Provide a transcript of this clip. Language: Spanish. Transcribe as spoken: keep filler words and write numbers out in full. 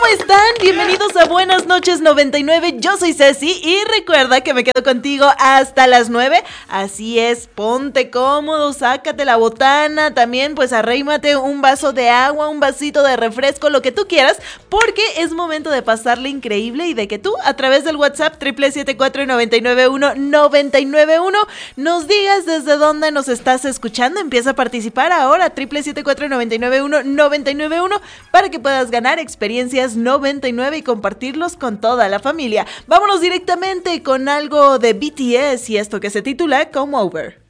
están? Bienvenidos a Buenas Noches noventa y nueve, yo soy Ceci y recuerda que me quedo contigo hasta las nueve, así es, ponte cómodo, sácate la botana, también pues arrímate un vaso de agua, un vasito de refresco, lo que tú quieras, porque es momento de pasarle increíble y de que tú a través del WhatsApp triple siete cuatro nueve nueve uno nueve nueve uno nos digas desde dónde nos estás escuchando. Empieza a participar ahora, triple siete cuatro nueve nueve uno nueve nueve uno, para que puedas ganar experiencias noventa y nueve y compartirlos con toda la familia. Vámonos directamente con algo de B T S y esto que se titula Come Over.